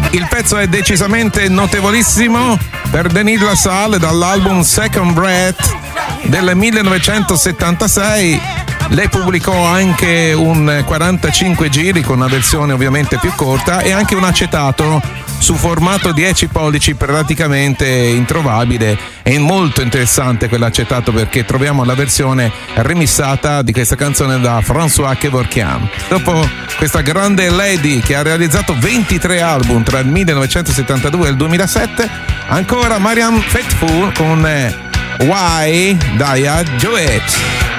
Il pezzo è decisamente notevolissimo per Denis Lassalle dall'album Second Breath del 1976. Lei pubblicò anche un 45 giri con una versione ovviamente più corta e anche un acetato su formato 10 pollici praticamente introvabile. È molto interessante quell'acetato perché troviamo la versione remissata di questa canzone da François Kevorkian. Dopo questa grande lady che ha realizzato 23 album tra il 1972 e il 2007, ancora Marianne Faithfull con Why Daya Do It.